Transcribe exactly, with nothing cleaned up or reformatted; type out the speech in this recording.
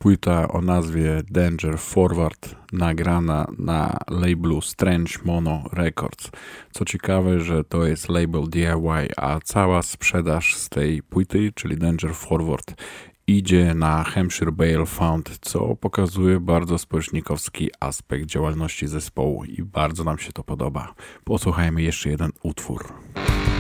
Płyta o nazwie Danger Forward, nagrana na labelu Strange Mono Records. Co ciekawe, że to jest label D I Y, a cała sprzedaż z tej płyty, czyli Danger Forward, idzie na Hampshire Bale Fund, co pokazuje bardzo społecznikowski aspekt działalności zespołu i bardzo nam się to podoba. Posłuchajmy jeszcze jeden utwór.